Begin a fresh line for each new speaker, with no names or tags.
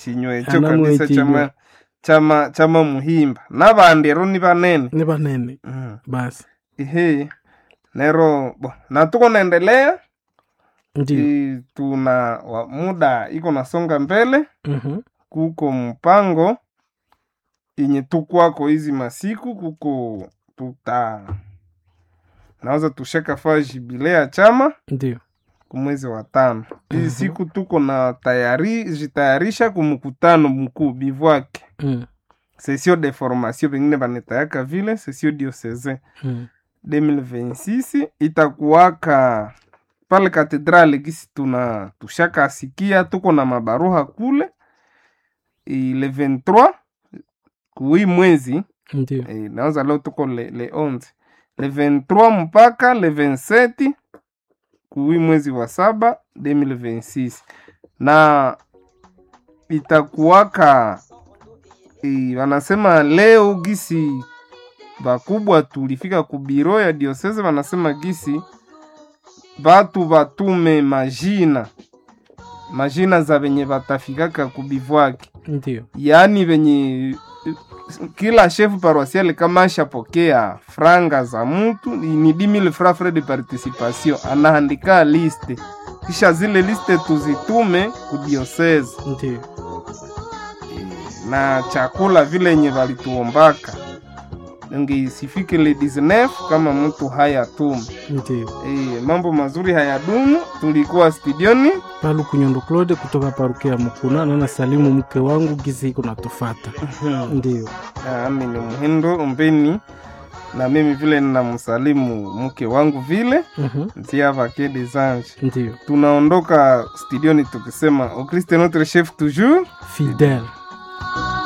chinywe cho kabisa chama muhimba nabandi ero ni banene
basi
nero na tuko naendelea
ndio
tuna muda iko nasonga mbele kuko mpango yenye tukwako hizi masiku kuko naweza tushaka faa jubilea chama
ndio
kumwezi wa 5 hizi siku tuko na jitayarisha kumukutano mkuu bivouac session de formation pengine banetayaka vile session diocese 2026 itakuwaka pale katedrali gisi tushaka asikia tuko na mabaruha kule le 23 kui mwezi
ndio
naanza leo tuko le 11 le 23 mpaka le 27 kui mwezi wa 7 2026 na itakuwaka wanasema leo gisi bakubwa tulifika kubiro ya diocese wanasema gisi batu batume majina za venye batafikaka kubivwaki
ndio
yaani venye kila chef paroisial kama ashapokea franga za mtu ni 10,000 francs frais de participation anaandika liste kisha zile liste tuzitume ku diocese
ndio
na chakula vile yenye walituombaka ngisifike le 19 kama mtu haya tumu
ndio
mambo mazuri hayadumu. Tulikuwa studioni
Paluku Nyondo Claude kutoka parukia Mukuna na salimu mke wangu gizi iko natufata ndio
mimi ni Muhindo Mbeni na mimi vile ninamsalimu mke wangu vile ntia vake des anges.
Ndio
tunaondoka studioni tukisema au Christ notre chef toujours
fidèle.